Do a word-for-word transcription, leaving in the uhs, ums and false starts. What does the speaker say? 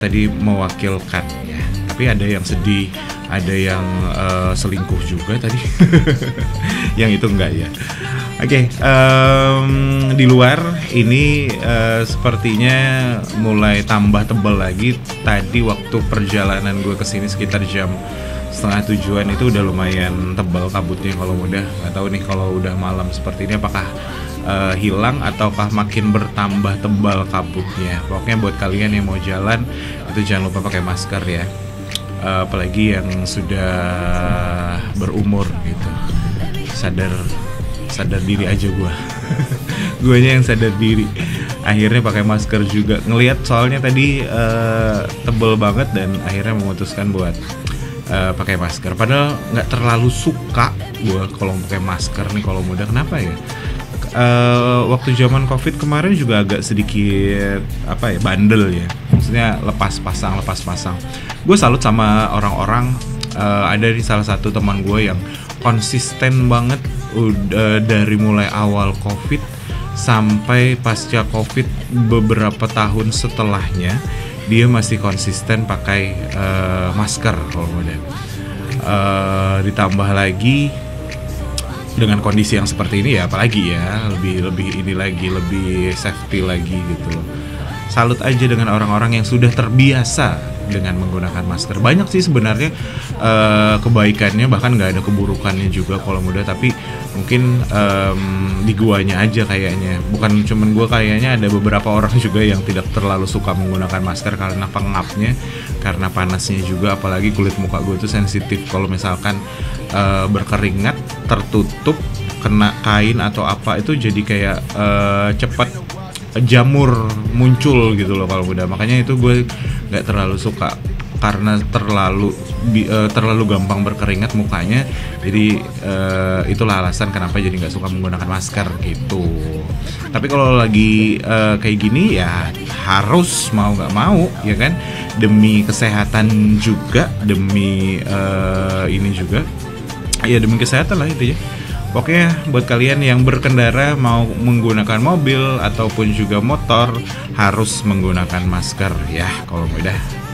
tadi mewakilkan ya. Tapi ada yang sedih, ada yang uh, selingkuh juga tadi. Yang itu enggak ya. Oke, okay, um, di luar ini uh, sepertinya mulai tambah tebal lagi. Tadi waktu perjalanan gue kesini sekitar jam setengah tujuan itu udah lumayan tebal kabutnya. Kalau udah nggak tahu nih kalau udah malam seperti ini apakah uh, hilang ataukah makin bertambah tebal kabutnya. Pokoknya buat kalian yang mau jalan itu jangan lupa pakai masker ya. Uh, apalagi yang sudah berumur gitu. Sadar sadar diri aja gue. Guanya yang sadar diri. Akhirnya pakai masker juga. Ngelihat soalnya tadi uh, tebel banget dan akhirnya memutuskan buat uh, pakai masker. Padahal nggak terlalu suka gue kalau pakai masker nih kalau muda. Kenapa ya? Uh, waktu zaman COVID kemarin juga agak sedikit apa ya bandel ya. Maksudnya lepas pasang lepas pasang. Gue salut sama orang-orang. Uh, ada di salah satu teman gue yang konsisten banget udah dari mulai awal COVID sampai pasca COVID beberapa tahun setelahnya dia masih konsisten pakai uh, masker kalau muda. Uh, ditambah lagi dengan kondisi yang seperti ini ya apalagi ya lebih lebih ini lagi lebih safety lagi gitu loh. Salut aja dengan orang-orang yang sudah terbiasa dengan menggunakan masker. Banyak sih sebenarnya uh, kebaikannya, bahkan nggak ada keburukannya juga kalau muda. Tapi mungkin um, di guanya aja kayaknya. Bukan cuman gua, kayaknya ada beberapa orang juga yang tidak terlalu suka menggunakan masker karena pengapnya, karena panasnya juga. Apalagi kulit muka gue tuh sensitif. Kalau misalkan uh, berkeringat, tertutup, kena kain atau apa itu jadi kayak uh, cepat jamur muncul gitu loh kalau muda. Makanya itu gue nggak terlalu suka karena terlalu bi, uh, terlalu gampang berkeringat mukanya. Jadi uh, itulah alasan kenapa jadi nggak suka menggunakan masker gitu. Tapi kalau lagi uh, kayak gini ya harus mau nggak mau ya kan, demi kesehatan juga, demi uh, ini juga ya demi kesehatan lah itu ya. Pokoknya buat kalian yang berkendara mau menggunakan mobil ataupun juga motor harus menggunakan masker ya kalau mudah.